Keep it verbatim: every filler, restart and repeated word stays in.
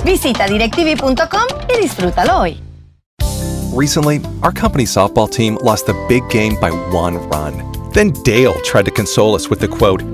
Visita directv punto com y disfrútalo hoy. Recently, our company softball team lost the big game by one run. Then Dale tried to console us with the quote,